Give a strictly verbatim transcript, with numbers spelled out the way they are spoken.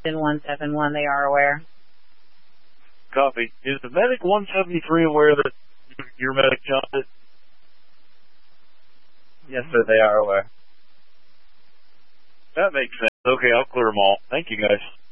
Houston one seven one, they are aware. Copy. Is the medic one seventy-three aware that your medic jumped it? Yes, sir, they are aware. That makes sense. Okay, I'll clear them all. Thank you, guys.